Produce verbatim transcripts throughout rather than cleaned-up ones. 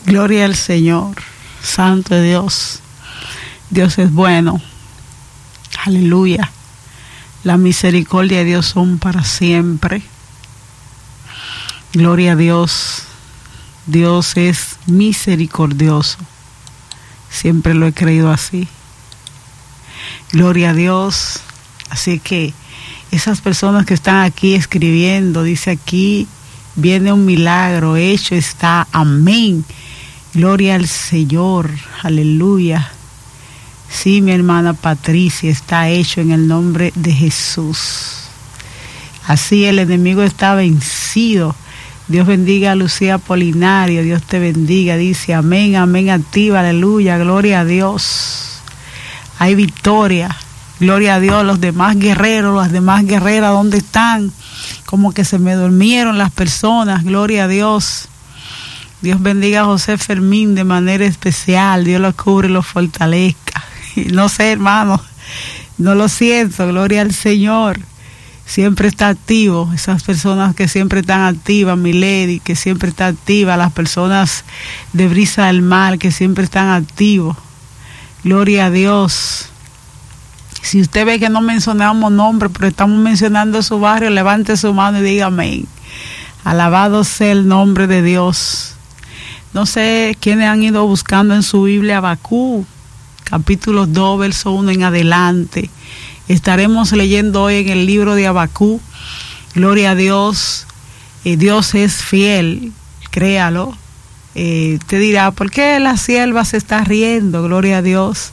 Gloria al Señor. Santo es Dios. Dios es bueno. Aleluya. La misericordia de Dios son para siempre. Gloria a Dios. Dios es misericordioso. Siempre lo he creído así. Gloria a Dios. Así que esas personas que están aquí escribiendo, dice aquí, viene un milagro, hecho está, amén. Gloria al Señor, aleluya. Sí, mi hermana Patricia, está hecho en el nombre de Jesús. Así el enemigo está vencido. Dios bendiga a Lucía Apolinario, Dios te bendiga, dice amén, amén a ti, aleluya, gloria a Dios. Hay victoria, gloria a Dios. Los demás guerreros, las demás guerreras, ¿dónde están? Como que se me durmieron las personas, gloria a Dios. Dios bendiga a José Fermín de manera especial, Dios lo cubre y lo fortalezca. No sé, hermano, no lo siento, gloria al Señor. Siempre está activo, esas personas que siempre están activas, mi lady, que siempre está activa, las personas de Brisa del Mar, que siempre están activos. Gloria a Dios. Si usted ve que no mencionamos nombres, pero estamos mencionando su barrio, levante su mano y diga amén. Alabado sea el nombre de Dios. No sé quiénes han ido buscando en su Biblia Habacuc, capítulo dos, verso uno en adelante. Estaremos leyendo hoy en el libro de Habacuc. Gloria a Dios. Eh, Dios es fiel, créalo. Eh, te dirá, ¿por qué la sierva se está riendo? Gloria a Dios.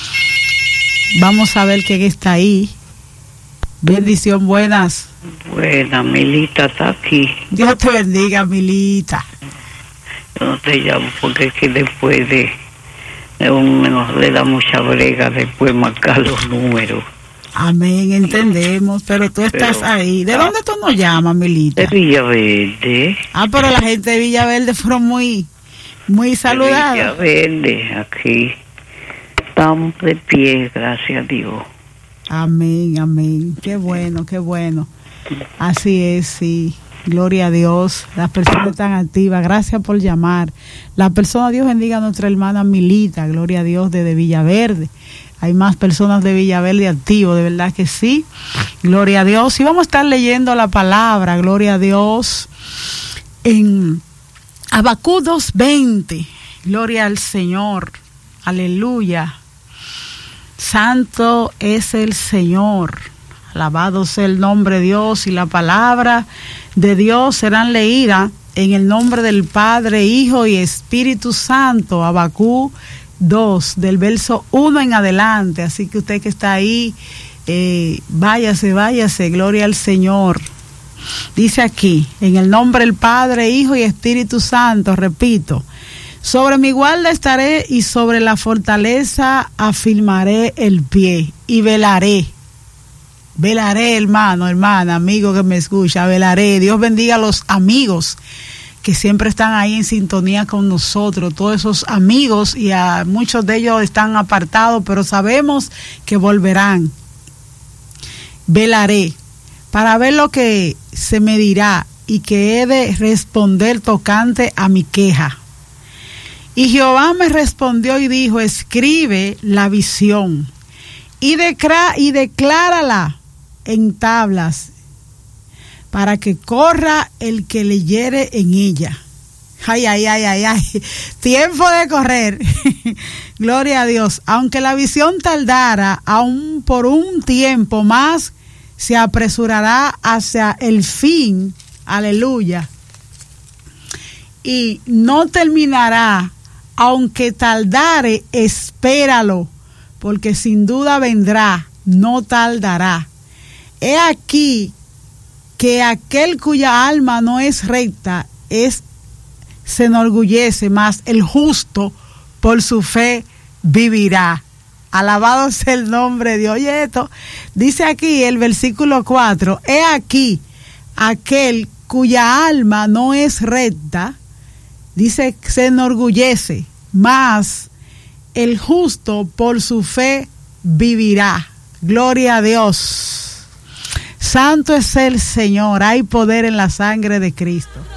Vamos a ver quién está ahí. Bendición, buenas. Buena, Milita está aquí. Dios te bendiga, Milita. Yo no te llamo porque es que después de, de uno le da mucha brega después marcar los números. Amén, entendemos, pero tú estás pero, ahí. ¿De ah, dónde tú nos llamas, Milita? De Villaverde. Ah, pero la gente de Villaverde fueron muy, muy saludados. De Villaverde, aquí. Estamos de pie, gracias a Dios. Amén, amén. Qué bueno, qué bueno. Así es, sí. Gloria a Dios. Las personas están activas. Gracias por llamar. La persona, Dios bendiga a nuestra hermana Milita. Gloria a Dios, desde Villaverde. Hay más personas de Villaverde activos, de verdad que sí. Gloria a Dios. Y vamos a estar leyendo la palabra, gloria a Dios, en Habacuc dos veinte. Gloria al Señor. Aleluya. Santo es el Señor. Alabado sea el nombre de Dios. Y la palabra de Dios serán leídas en el nombre del Padre, Hijo y Espíritu Santo. Habacuc dos, del verso uno en adelante. Así que usted que está ahí, eh, váyase, váyase, gloria al Señor. Dice aquí, en el nombre del Padre, Hijo y Espíritu Santo, repito, sobre mi guarda estaré y sobre la fortaleza afirmaré el pie y velaré. Velaré, hermano, hermana, amigo que me escucha, velaré. Dios bendiga a los amigos que siempre están ahí en sintonía con nosotros, todos esos amigos, y a muchos de ellos están apartados, pero sabemos que volverán. Velaré para ver lo que se me dirá y que he de responder tocante a mi queja. Y Jehová me respondió y dijo, escribe la visión y, decra- y declárala en tablas, para que corra el que leyere en ella. Ay, ay, ay, ay, ay. Tiempo de correr. Gloria a Dios. Aunque la visión tardara, aún por un tiempo más, se apresurará hacia el fin. Aleluya. Y no terminará, aunque tardare, espéralo, porque sin duda vendrá, no tardará. He aquí que aquel cuya alma no es recta es se enorgullece, mas el justo por su fe vivirá. Alabado sea el nombre de Dios. Oye esto, dice aquí el versículo cuatro, he aquí aquel cuya alma no es recta, dice se enorgullece, mas el justo por su fe vivirá. Gloria a Dios. Santo es el Señor, hay poder en la sangre de Cristo.